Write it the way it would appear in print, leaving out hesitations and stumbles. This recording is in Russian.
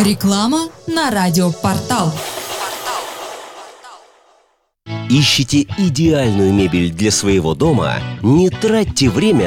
Реклама на радиопортал. Ищете идеальную мебель для своего дома? Не тратьте время